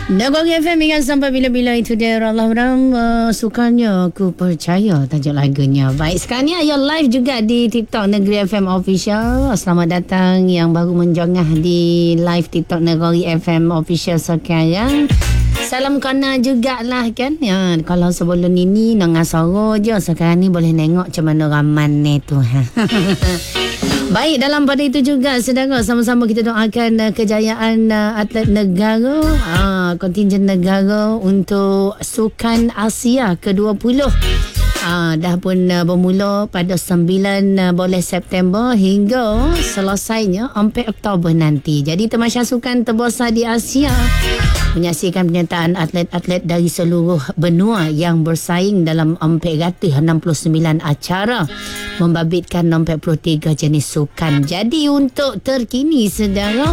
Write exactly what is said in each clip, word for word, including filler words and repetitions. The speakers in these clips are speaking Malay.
Negeri F M ingat sampai bila-bila itu dia Allah uh, sukanya aku percaya tajuk lagunya. Baik, sekarang ni ayah live juga di TikTok Negeri F M Official. Selamat datang yang baru menjengah di live TikTok Negeri F M Official sekarang. Salam kena jugalah kan ya, kalau sebelum ini nengah soro je, sekarang ni boleh nengok macam mana raman ni tu ha. Baik, dalam pada itu juga saudara, sama-sama kita doakan uh, kejayaan uh, atlet negara, uh, kontingen negara untuk Sukan Asia ke dua puluh. Uh, dah pun uh, bermula pada sembilan uh, bulan September hingga selesainya empat Oktober nanti. Jadi Tamasya Sukan terbesar di Asia menyaksikan penyertaan atlet-atlet dari seluruh benua yang bersaing dalam empat ratus enam puluh sembilan acara, membabitkan empat puluh tiga jenis sukan. Jadi untuk terkini saudara,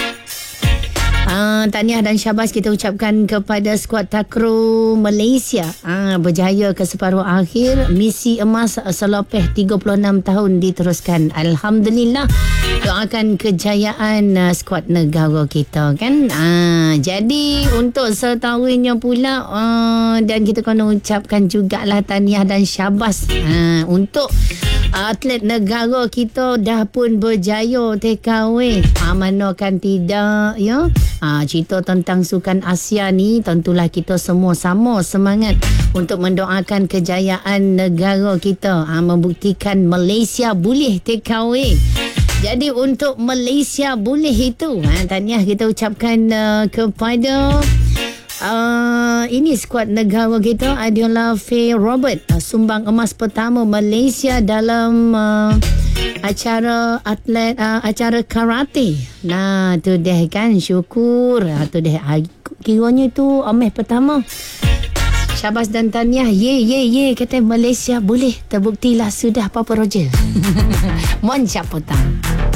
Uh, tahniah dan syabas kita ucapkan kepada skuad takraw Malaysia, uh, berjaya ke separuh akhir. Misi emas selepas tiga puluh enam tahun diteruskan. Alhamdulillah. Doakan kejayaan uh, skuad negara kita kan. Uh, jadi untuk setahunnya pula, uh, dan kita kena ucapkan jugalah tahniah dan syabas uh, untuk atlet negara kita dah pun berjaya take away. Ha, mana kan tidak ya. Ha, cerita tentang Sukan Asia ni tentulah kita semua sama semangat untuk mendoakan kejayaan negara kita. Ha, membuktikan Malaysia boleh take away. Jadi untuk Malaysia boleh itu, ha, tahniah kita ucapkan uh, kepada Uh, ini skuad negara kita adalah Faye Robert, uh, sumbang emas pertama Malaysia dalam uh, acara atlet uh, acara karate. Nah tu deh kan, syukur uh, tu deh uh, kiranya tu emas pertama. Syabas dan tahniah. Ye ye ye kata Malaysia boleh, terbuktilah sudah Papa Roger. Mon siap petang.